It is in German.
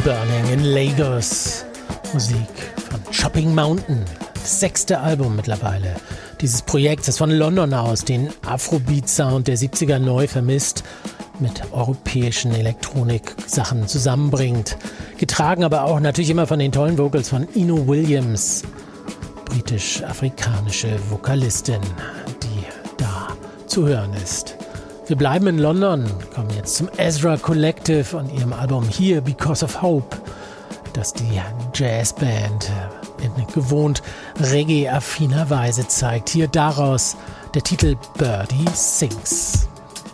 Burning in Lagos. Musik von Chopping Mountain. Das 6. Album mittlerweile dieses Projekts, das von London aus den Afrobeat-Sound der 70er neu vermisst, mit europäischen Elektronik-Sachen zusammenbringt. Getragen aber auch natürlich immer von den tollen Vocals von Ino Williams, britisch-afrikanische Vokalistin, die da zu hören ist. Wir bleiben in London, kommen jetzt zum Ezra Collective und ihrem Album Here Because of Hope, das die Jazzband in gewohnt reggae-affiner Weise zeigt. Hier daraus der Titel Birdie Sings.